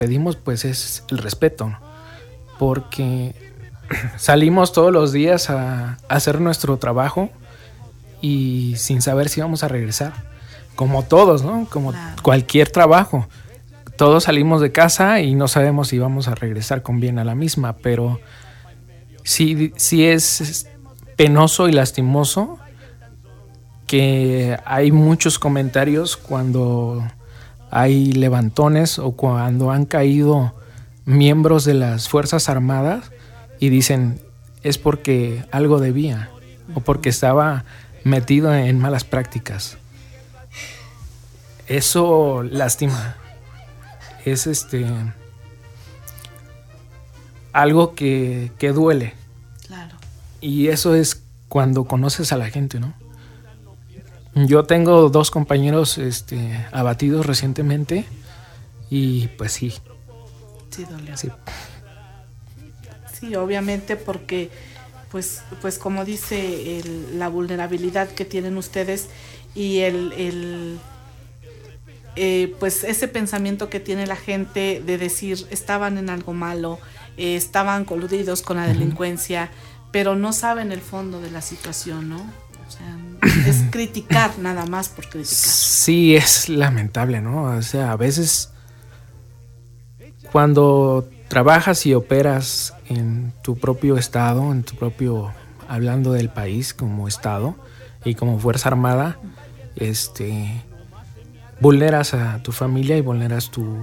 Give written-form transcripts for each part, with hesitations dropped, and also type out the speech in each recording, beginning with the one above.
pedimos pues es el respeto, ¿no? Porque salimos todos los días a hacer nuestro trabajo y sin saber si vamos a regresar, como todos, ¿no? Como cualquier trabajo. Todos salimos de casa y no sabemos si vamos a regresar con bien a la misma, pero sí es penoso y lastimoso que hay muchos comentarios cuando hay levantones o cuando han caído miembros de las Fuerzas Armadas y dicen es porque algo debía o porque estaba metido en malas prácticas. Eso lastima. Es algo que duele. Claro. Y eso es cuando conoces a la gente, ¿no? Yo tengo 2 compañeros abatidos recientemente y pues sí. Sí, dolió. Sí. Sí, obviamente porque pues como dice la vulnerabilidad que tienen ustedes y pues ese pensamiento que tiene la gente de decir estaban en algo malo, estaban coludidos con la delincuencia, pero no saben el fondo de la situación, ¿no? O sea, es criticar nada más por criticar. Sí, es lamentable, ¿no? O sea, a veces cuando trabajas y operas en tu propio estado, hablando del país como estado y como Fuerza Armada, vulneras a tu familia y vulneras tu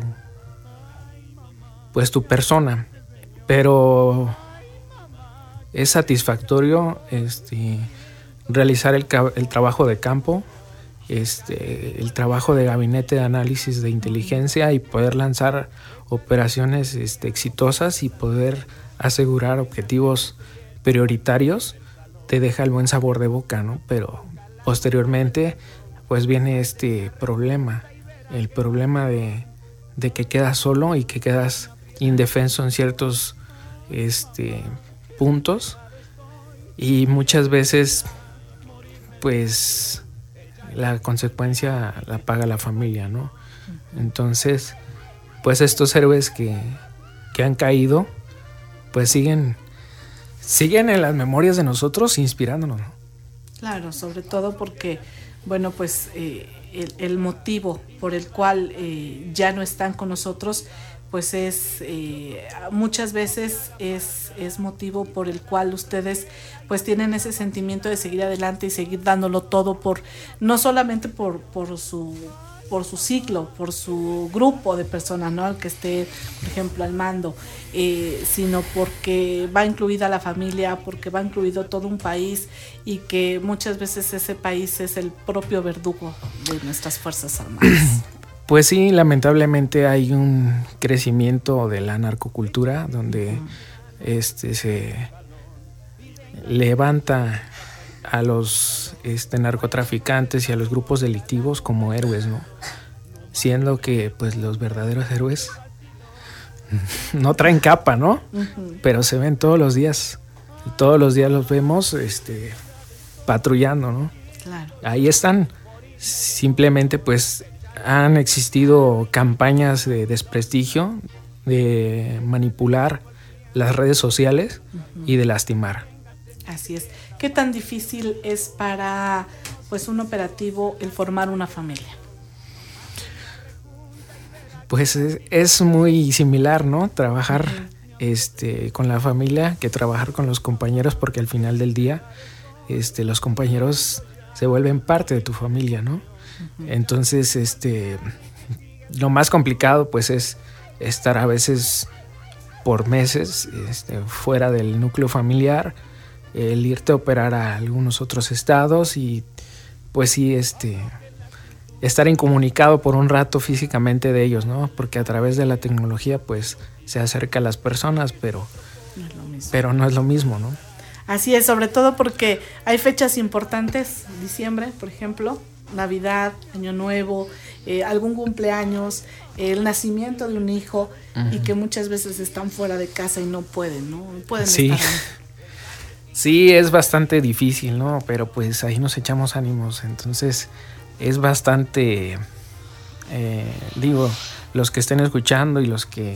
persona, pero es satisfactorio realizar el trabajo de campo, el trabajo de gabinete de análisis de inteligencia y poder lanzar operaciones exitosas y poder asegurar objetivos prioritarios. Te deja el buen sabor de boca, ¿no? Pero posteriormente pues viene problema, el problema de que quedas solo y que quedas indefenso en ciertos puntos y muchas veces pues la consecuencia la paga la familia, ¿no? Entonces pues estos héroes que han caído pues siguen en las memorias de nosotros inspirándonos, ¿no? Claro, sobre todo porque bueno, pues el motivo por el cual ya no están con nosotros, pues es muchas veces es motivo por el cual ustedes pues tienen ese sentimiento de seguir adelante y seguir dándolo todo no solamente por su ciclo, por su grupo de personas, ¿no? Al que esté, por ejemplo, al mando, sino porque va incluida la familia, porque va incluido todo un país y que muchas veces ese país es el propio verdugo de nuestras Fuerzas Armadas. Pues sí, lamentablemente hay un crecimiento de la narcocultura donde se levanta a los narcotraficantes y a los grupos delictivos como héroes, ¿no? Siendo que pues los verdaderos héroes no traen capa, ¿no? Pero se ven todos los días y todos los días los vemos patrullando, ¿no? Claro. Ahí están. Simplemente pues han existido campañas de desprestigio, de manipular las redes sociales y de lastimar. Así es. ¿Qué tan difícil es para pues un operativo el formar una familia? Pues es muy similar, ¿no? Trabajar con la familia que trabajar con los compañeros, porque al final del día los compañeros se vuelven parte de tu familia, ¿no? Entonces, lo más complicado pues es estar a veces por meses fuera del núcleo familiar, el irte a operar a algunos otros estados y pues sí, estar incomunicado por un rato físicamente de ellos, ¿no? Porque a través de la tecnología pues se acerca a las personas, pero no es lo mismo, ¿no? Así es, sobre todo porque hay fechas importantes, diciembre, por ejemplo, Navidad, Año Nuevo, algún cumpleaños, el nacimiento de un hijo, y que muchas veces están fuera de casa y no pueden, ¿no? Pueden sí. estar ahí. Sí, es bastante difícil, ¿no? Pero pues ahí nos echamos ánimos, entonces es bastante, los que estén escuchando y los que